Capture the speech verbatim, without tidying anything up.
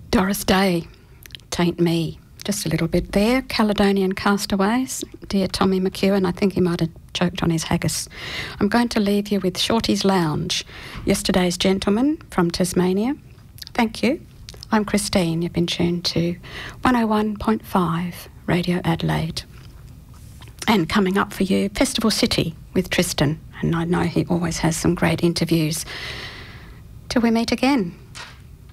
Doris Day, Taint Me. Just a little bit there. Caledonian Castaways, dear Tommy McEwen. I think he might have choked on his haggis. I'm going to leave you with Shorty's Lounge, Yesterday's Gentleman from Tasmania. Thank you. I'm Christine. You've been tuned to one oh one point five Radio Adelaide. And coming up for you, Festival City with Tristan. And I know he always has some great interviews. Till we meet again.